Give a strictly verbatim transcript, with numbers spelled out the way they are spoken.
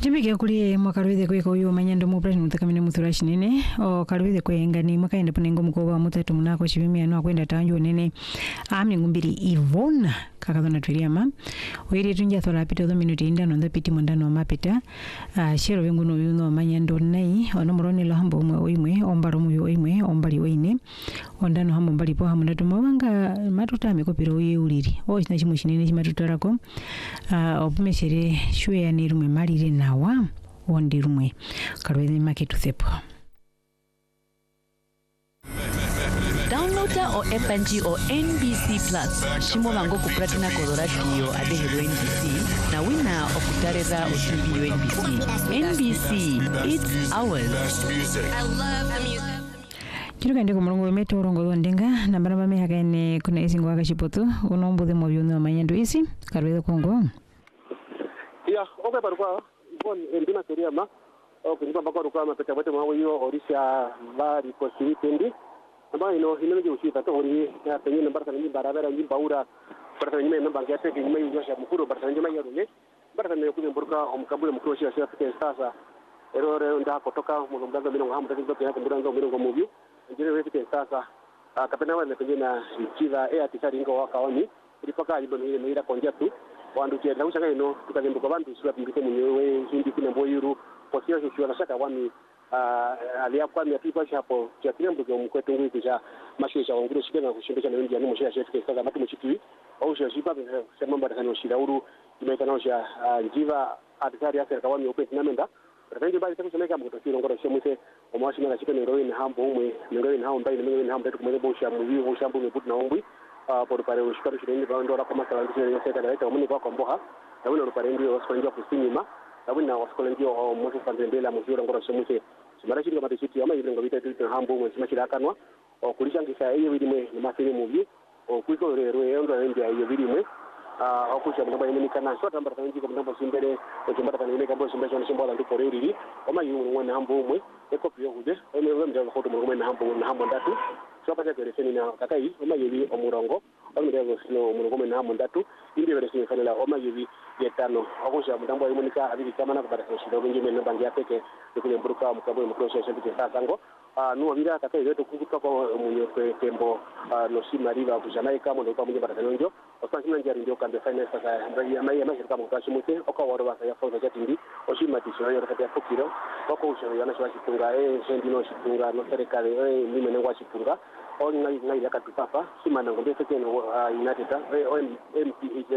Timike kuli mwakarwithe kwiko uyu manyando mu president mutakamene muthurashi nene o karwithe kwengani mwakaenda punengo mukoba mutatu munako chivimia no akwenda tanjo nene amni ngumbiri Ivona kakathona twiriama oiri tunja thola pito tho minuti inda no ndapiti mondano mapita uh, shero wengu no yuno manyando nai ono morone lo hambo umwe oimwe ombaro muyo oimwe ombali oine ondano hambo mbali po hamu ndatu mawanga matutame kopiro yeuliri o china chimu chinene chimatutarako uh, opumeshere shwe ya nirume malire nawa ondi rumwe karwethe maketu thepo. Downloada o F N G o N B C Plus shimo lango kupratina koloratio adehero N B C na wina okutareza otimbio N B C. N B C, it's ours. I love the music. Kiruka ndiko mulungu wemeto urongo ndenga na baraba me hakane kuna isingo wakashipoto unombude mu byuno manyando isi karwethe kongo. Ya, oke barukwa bon endina seriama oke nipa bakwa rukwa mapeta bote mwa yo orisha bari positivendi ambayo ino ino nje ushita to ori ya penye namba kana ni barabara ni baura baraka ni namba ya teke ni mayu yosha mukuru baraka ni mayu yone baraka ni kuja mburuka omkabule mukuru shi ya fike sasa ero ero nda kutoka mu mbaga mino ngamu tatu kwa kumbuka ngo mino ngomuvyu njire wewe fike sasa kapena wale penye na chiva e atisari ngo wakaoni ilipaka ibo ni ile konja tu wandu kia na usanga ino tukazembuka bantu sura pimbite mwenyewe hindi kuna mboyiru posio sio na shaka wami aliakwa mia pipa hapo kia kilembo kwa mkwetu ngui kisha masho cha ngiro shikena kushindisha na ndia ni mshia chef kesa matu mchitui au sio shipa sema mbada kana shirauru imeita na usha njiva atikari yake kwa wami open namenda Rafiki bali sasa semeka mkoto kiro ngoro shemuse omwashi na shikena heroin hambo umwe heroin hambo mbai ni hambo tu kumeze bosha muvi bosha mbu mebutu na ombwi por pare ushikaru shirini ba ndora kama sala ndise ya seta daleta omuni kwa komboha na wino pare ndio waskonja kusinyima na wino waskola ndio o mose pandembela muziro ngoro shemuse simara shiri kama tishiti ama ibrengo bita tu hambo mwe simashira kanwa o kulishangisa eyo bidimwe masini muvi o kuiko rero endo ndia eyo bidimwe ah okusha mnamba yini kana shota mbara kanji kwa mnamba simbere o chambara kana ile kambo simbere shona simbola ndipo riri oma yu mwe na hambo mwe eko pio hude ene wewe mjaga hoto mwe na hambo na hambo ndatu so pata gereseni na kakai oma yebi omurongo omurego sino omurongo na hambo ndatu indi gereseni fanela oma yebi yetano okusha mnamba yini nika abiri kama na kubara shida wengi mwe namba ngia peke kule mburuka mkabo mkosha shambike sasa ngo ah nuo vira kakai wetu kukuta kwa munyo tembo no simariva kujanaika mo kwa munyo barakanonjo osasina njari ndio kambe finance sasa mbaye amaye amaje kama mkashi mute okawaro basa ya fauza jatindi oshima tisho yo kati ya fukiro oko usho yana shwa shitunga eh sendino shitunga no serikali eh mimi nengwa shitunga oni ngai ngai yakatupapa simana ngombe sekeno inateta eh M P